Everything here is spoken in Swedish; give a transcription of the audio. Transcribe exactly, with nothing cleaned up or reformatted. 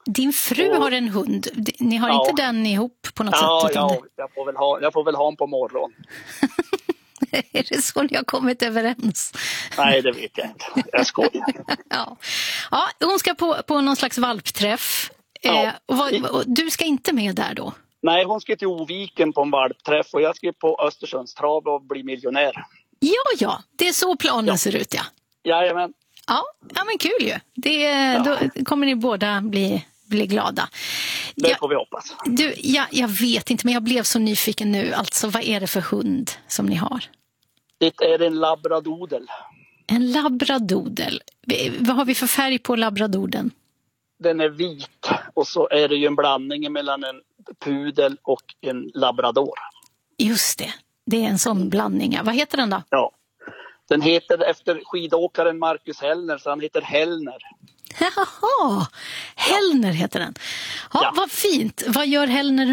Din fru och, har en hund. Ni har ja. inte den ihop på något ja, sätt? Ja, jag får väl ha, jag får väl ha en på morgon. Är det så ni har kommit överens? Nej, det vet jag inte. Jag skojar. ja. ja, hon ska på, på någon slags valpträff. Ja. Eh, och vad, och du ska inte med där då? Nej, hon ska till Oviken på en valpträff och jag ska på Östersunds trav och bli miljonär. Ja, ja. Det är så planen ja. ser ut, ja. Jajamän. Ja, ja men kul ju. Det, Ja. Då kommer ni båda bli, bli glada. Det ja, får vi hoppas. Du, ja, jag vet inte, men jag blev så nyfiken nu. Alltså, vad är det för hund som ni har? Det är en labradodel. En labradodel. Vad har vi för färg på labradoden? Den är vit och så är det ju en blandning mellan en pudel och en labrador. Just det, det är en sån blandning. Vad heter den då? Ja, den heter efter skidåkaren Marcus Hellner, så han heter Hellner. Jaha, Hellner heter den. Ja, Ja. Vad fint. Vad gör Hellner